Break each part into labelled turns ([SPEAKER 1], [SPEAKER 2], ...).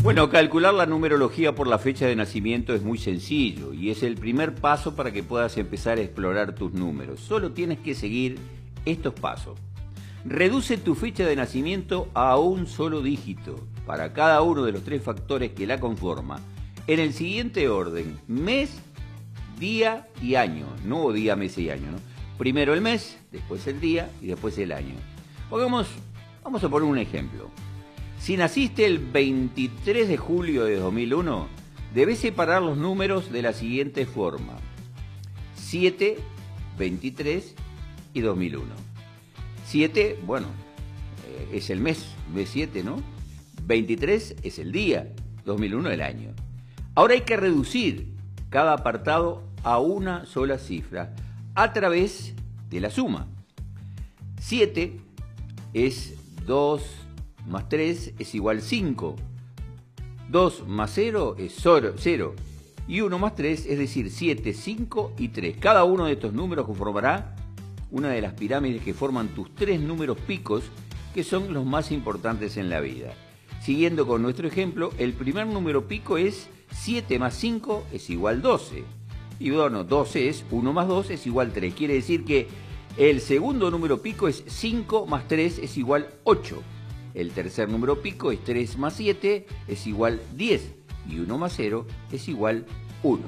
[SPEAKER 1] Bueno, calcular la numerología por la fecha de nacimiento es muy sencillo y es el primer paso para que puedas empezar a explorar tus números. Solo tienes que seguir estos pasos. Reduce tu fecha de nacimiento a un solo dígito para cada uno de los tres factores que la conforman, en el siguiente orden: mes, día y año. No día, mes y año, ¿no? Primero el mes, después el día y después el año. Vamos a poner un ejemplo. Si naciste el 23 de julio de 2001, debes separar los números de la siguiente forma: 7, 23 y 2001. 7, bueno, es el mes 7, ¿no? 23 es el día, 2001 el año. Ahora hay que reducir cada apartado a una sola cifra a través de la suma. 7 es 2 más 3 es igual 5. 2 más 0 es 0. Y 1 más 3, es decir, 7, 5 y 3. Cada uno de estos números conformará una de las pirámides que forman tus tres números picos, que son los más importantes en la vida. Siguiendo con nuestro ejemplo, el primer número pico es 7 más 5 es igual 12. Y bueno, 12 es 1 más 2 es igual 3. Quiere decir que el segundo número pico es 5 más 3 es igual 8. El tercer número pico es 3 más 7 es igual 10. Y 1 más 0 es igual 1.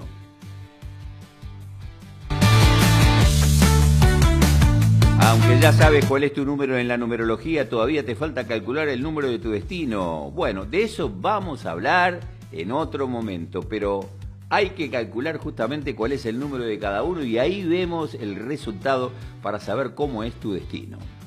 [SPEAKER 1] Aunque ya sabes cuál es tu número en la numerología, todavía te falta calcular el número de tu destino. Bueno, de eso vamos a hablar en otro momento, pero hay que calcular justamente cuál es el número de cada uno y ahí vemos el resultado para saber cómo es tu destino.